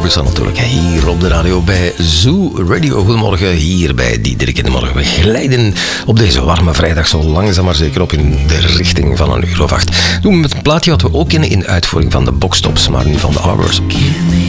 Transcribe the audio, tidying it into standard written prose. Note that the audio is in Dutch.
Ferguson natuurlijk. Hier op de radio bij Zoo Radio. Goedemorgen, hier bij Diederik in de Morgen. We glijden op deze warme vrijdag zo langzaam maar zeker op in de richting van 1:08. Doen we met een plaatje wat we ook kennen in uitvoering van de Boxtops, maar nu van de Arbors.